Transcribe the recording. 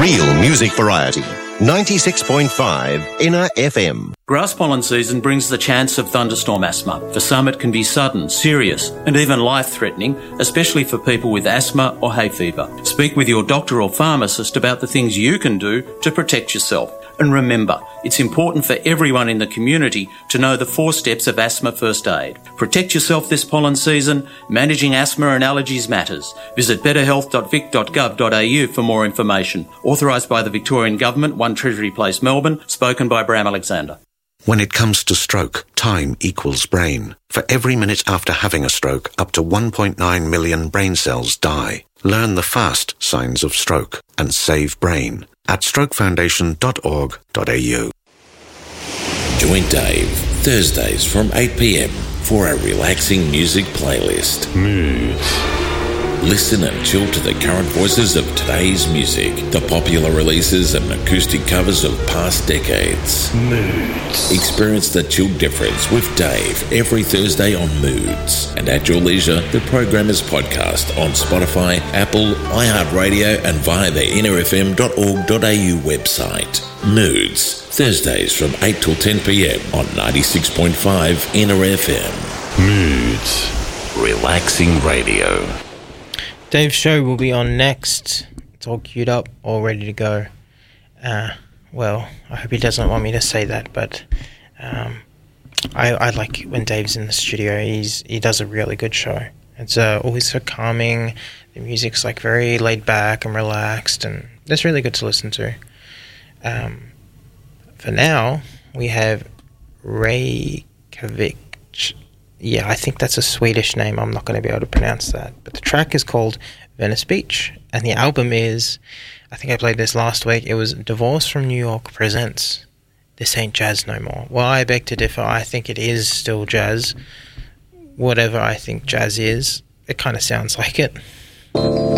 Real music variety. 96.5 Inner FM. Grass pollen season brings the chance of thunderstorm asthma. For some, it can be sudden, serious, and even life-threatening, especially for people with asthma or hay fever. Speak with your doctor or pharmacist about the things you can do to protect yourself. And remember, it's important for everyone in the community to know the 4 steps of asthma first aid. Protect yourself this pollen season. Managing asthma and allergies matters. Visit betterhealth.vic.gov.au for more information. Authorised by the Victorian Government, 1 Treasury Place, Melbourne. Spoken by Bram Alexander. When it comes to stroke, time equals brain. For every minute after having a stroke, up to 1.9 million brain cells die. Learn the fast signs of stroke and save brain at strokefoundation.org.au. Join Dave Thursdays from 8 p.m. for a relaxing music playlist. Moods. Listen and chill to the current voices of today's music, the popular releases and acoustic covers of past decades. Moods. Experience the chill difference with Dave every Thursday on Moods. And at your leisure, the program is podcast on Spotify, Apple, iHeartRadio and via the innerfm.org.au website. Moods, Thursdays from 8 till 10 p.m. on 96.5 Inner FM. Moods. Relaxing radio. Dave's show will be on next. It's all queued up, all ready to go. Well, I hope he doesn't want me to say that, but I like when Dave's in the studio. He does a really good show. It's always so calming. The music's like very laid back and relaxed, and that's really good to listen to. For now, we have Reykjavik. Yeah, I think that's a Swedish name. I'm not going to be able to pronounce that. But the track is called Venice Beach. And the album is, I think I played this last week, it was Divorce from New York presents This Ain't Jazz No More. Well, I beg to differ. I think it is still jazz. Whatever I think jazz is, it kind of sounds like it.